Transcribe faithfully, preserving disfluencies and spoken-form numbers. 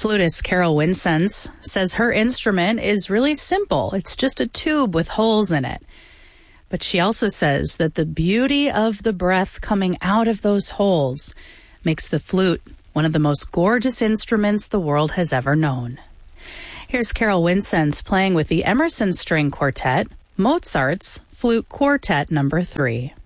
Flutist Carol Winsense says her instrument is really simple. It's just a tube with holes in it. But she also says that the beauty of the breath coming out of those holes makes the flute one of the most gorgeous instruments the world has ever known. Here's Carol Winsense playing with the Emerson String Quartet, Mozart's Flute Quartet number three.